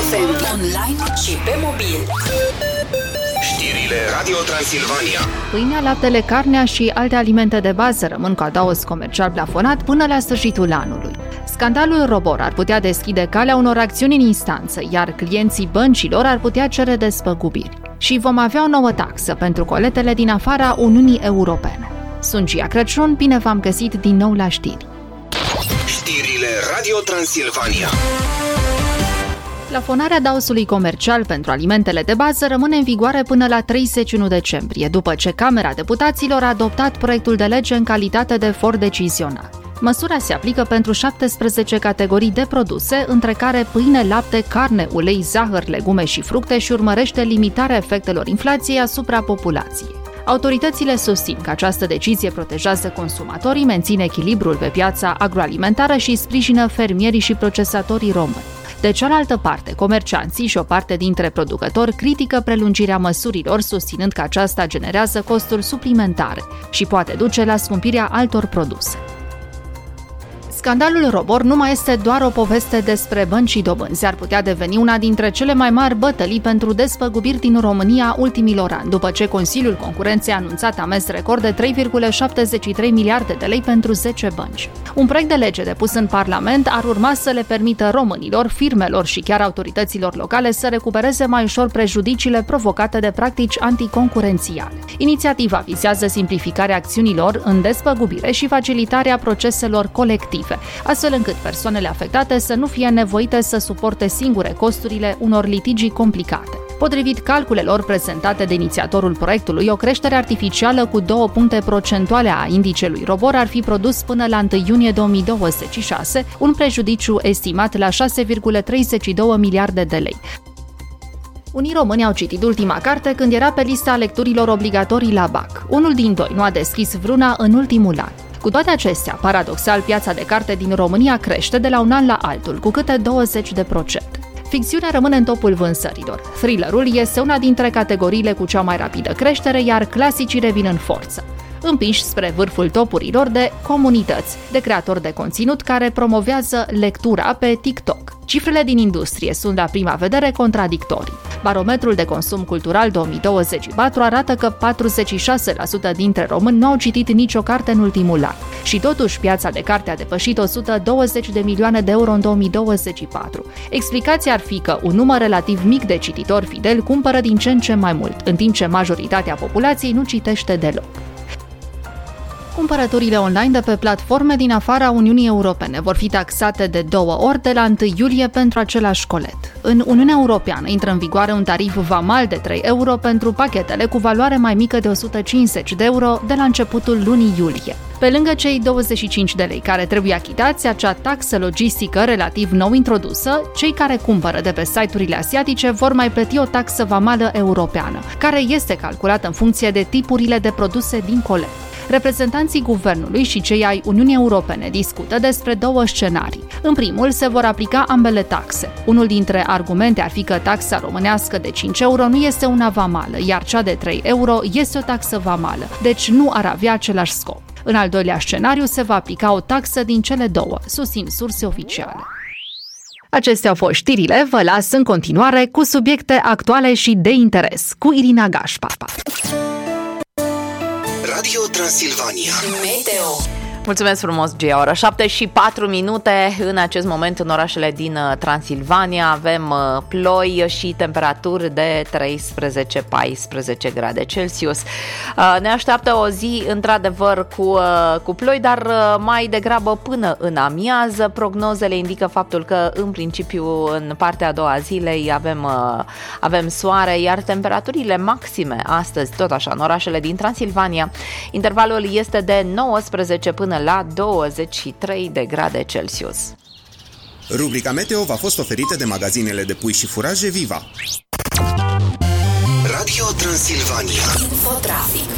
FM, online și pe mobil. Știrile Radio Transilvania. Pâinea, laptele, carnea și alte alimente de bază rămân cu adaos comercial plafonat până la sfârșitul anului. Scandalul Robor ar putea deschide calea unor acțiuni în instanță, iar clienții băncilor ar putea cere despăgubiri. Și vom avea o nouă taxă pentru coletele din afara Uniunii Europene. Sunt Gia Crăciun, bine v-am găsit din nou la știri. Știrile Radio Transilvania. Plafonarea adaosului comercial pentru alimentele de bază rămâne în vigoare până la 31 decembrie, după ce Camera Deputaților a adoptat proiectul de lege în calitate de for decizional. Măsura se aplică pentru 17 categorii de produse, între care pâine, lapte, carne, ulei, zahăr, legume și fructe și urmărește limitarea efectelor inflației asupra populației. Autoritățile susțin că această decizie protejează consumatorii, menține echilibrul pe piața agroalimentară și sprijină fermierii și procesatorii români. De cealaltă parte, comercianții și o parte dintre producători critică prelungirea măsurilor, susținând că aceasta generează costuri suplimentare și poate duce la scumpirea altor produse. Scandalul Robor nu mai este doar o poveste despre bănci și dobânzi, ar putea deveni una dintre cele mai mari bătălii pentru despăgubiri din România ultimilor ani, după ce Consiliul Concurenței a anunțat amenzi record de 3,73 miliarde de lei pentru 10 bănci. Un proiect de lege depus în Parlament ar urma să le permită românilor, firmelor și chiar autorităților locale să recupereze mai ușor prejudiciile provocate de practici anticoncurențiale. Inițiativa vizează simplificarea acțiunilor în despăgubire și facilitarea proceselor colective, astfel încât persoanele afectate să nu fie nevoite să suporte singure costurile unor litigii complicate. Potrivit calculelor prezentate de inițiatorul proiectului, o creștere artificială cu 2 puncte procentuale a indicelui Robor ar fi produs până la 1 iunie 2026, un prejudiciu estimat la 6,32 miliarde de lei. Unii români au citit ultima carte când era pe lista lecturilor obligatorii la BAC. Unul din doi nu a deschis vreuna în ultimul an. Cu toate acestea, paradoxal, piața de carte din România crește de la un an la altul, cu câte 20%. Ficțiunea rămâne în topul vânzărilor. Thrillerul este una dintre categoriile cu cea mai rapidă creștere, iar clasicii revin în forță, împinși spre vârful topurilor de comunități, de creatori de conținut care promovează lectura pe TikTok. Cifrele din industrie sunt la prima vedere contradictorii. Barometrul de consum cultural 2024 arată că 46% dintre români nu au citit nicio carte în ultimul an. Și totuși, piața de carte a depășit 120 de milioane de euro în 2024. Explicația ar fi că un număr relativ mic de cititori fideli cumpără din ce în ce mai mult, în timp ce majoritatea populației nu citește deloc. Cumpărăturile online de pe platforme din afara Uniunii Europene vor fi taxate de 2 ori de la 1 iulie pentru același colet. În Uniunea Europeană intră în vigoare un tarif vamal de 3 euro pentru pachetele cu valoare mai mică de 150 de euro de la începutul lunii iulie. Pe lângă cei 25 de lei care trebuie achitați, acea taxă logistică relativ nou introdusă, cei care cumpără de pe site-urile asiatice vor mai plăti o taxă vamală europeană, care este calculată în funcție de tipurile de produse din colet. Reprezentanții guvernului și cei ai Uniunii Europene discută despre 2 scenarii. În primul, se vor aplica ambele taxe. Unul dintre argumente ar fi că taxa românească de 5 euro nu este una vamală, iar cea de 3 euro este o taxă vamală, deci nu ar avea același scop. În al doilea scenariu se va aplica o taxă din cele două, susțin surse oficiale. Acestea au fost știrile, vă las în continuare cu subiecte actuale și de interes, cu Irina Gașpa. Radio Transilvania. Meteo. Mulțumesc frumos, Gia. Ora 7:04. În acest moment în orașele din Transilvania avem ploi și temperaturi de 13-14 grade Celsius. Ne așteaptă o zi într-adevăr cu ploi, dar mai degrabă până în amiază. Prognozele indică faptul că în principiu în partea a doua a zilei avem soare, iar temperaturile maxime astăzi, tot așa, în orașele din Transilvania, intervalul este de 19 până la 23 de grade Celsius. Rubrica Meteo v-a fost oferită de magazinele de pui și furaje Viva. Radio Transilvania. Infotrafic.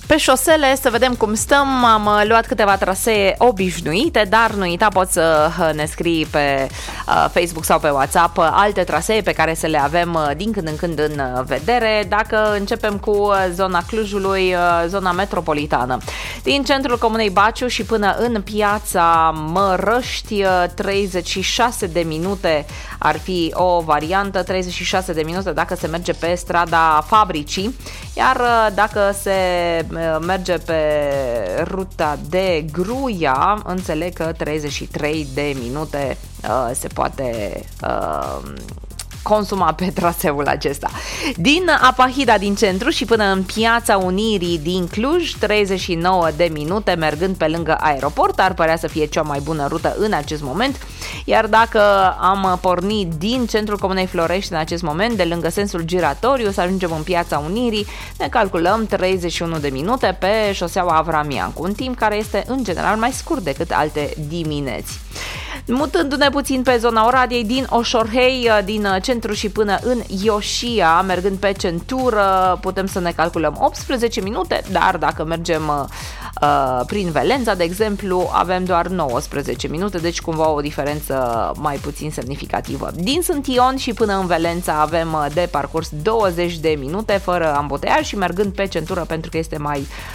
Pe șosele să vedem cum stăm. Am luat câteva trasee obișnuite, dar nu uita, poți să ne scrii pe Facebook sau pe WhatsApp alte trasee pe care să le avem din când în când în vedere. Dacă începem cu zona Clujului, zona metropolitană. Din centrul Comunei Baciu și până în Piața Mărăști, 36 de minute ar fi o variantă, 36 de minute dacă se merge pe strada Fabricii, iar dacă se merge pe ruta de Gruia, înțeleg că 33 de minute se poate consuma pe traseul acesta. Din Apahida din centru și până în Piața Unirii din Cluj, 39 de minute mergând pe lângă aeroport, ar părea să fie cea mai bună rută în acest moment, iar dacă am pornit din centrul Comunei Florești în acest moment, de lângă sensul giratoriu, să ajungem în Piața Unirii, ne calculăm 31 de minute pe șoseaua Avramiancu, un timp care este în general mai scurt decât alte dimineți. Mutându-ne puțin pe zona Oradiei, din Oșorhei, din centru și până în Ioșia, mergând pe centură, putem să ne calculăm 18 minute, dar dacă mergem prin Velența, de exemplu, avem doar 19 minute, deci cumva o diferență mai puțin semnificativă. Din Sânt Ion și până în Velența avem de parcurs 20 de minute fără ambuteiaj și mergând pe centură pentru că este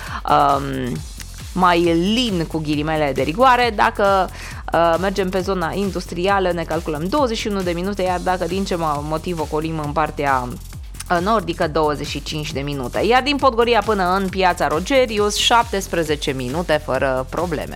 mai lin, cu ghilimele de rigoare. Dacă mergem pe zona industrială, ne calculăm 21 de minute, iar dacă din ce motiv ocolim în partea nordică, 25 de minute. Iar din Podgoria până în Piața Rogerius, 17 minute fără probleme.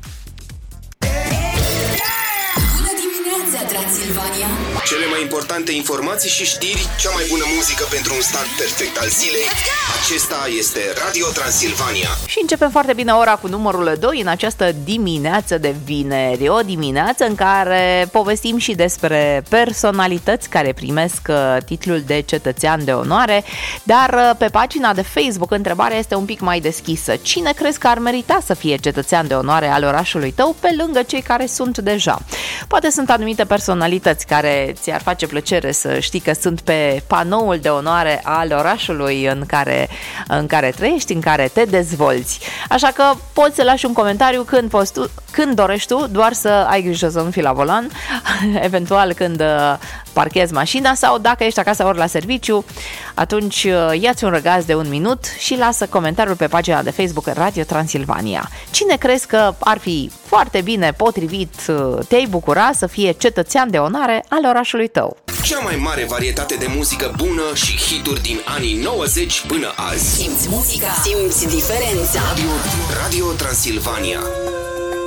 Bună dimineața, Transilvania! Cele mai importante informații și știri, cea mai bună muzică pentru un start perfect al zilei. Acesta este Radio Transilvania. Și începem foarte bine ora cu numărul 2 în această dimineață de vineri. O dimineață în care povestim și despre personalități care primesc titlul de cetățean de onoare, dar pe pagina de Facebook întrebarea este un pic mai deschisă. Cine crezi că ar merita să fie cetățean de onoare al orașului tău pe lângă cei care sunt deja? Poate sunt anumite personalități care ți-ar face plăcere să știi că sunt pe panoul de onoare al orașului în care trăiești, în care te dezvolți. Așa că poți să lași un comentariu când dorești tu, doar să ai grijă să nu fii la volan, eventual când parchezi mașina, sau dacă ești acasă ori la serviciu, atunci ia-ți un răgaz de 1 minut și lasă comentariul pe pagina de Facebook Radio Transilvania. Cine crezi că ar fi foarte bine potrivit, te-ai bucura să fie cetățean de onoare al orașului tău? Cea mai mare varietate de muzică bună și hituri din anii 90 până azi. Simți muzica, simți diferența. Radio Transilvania.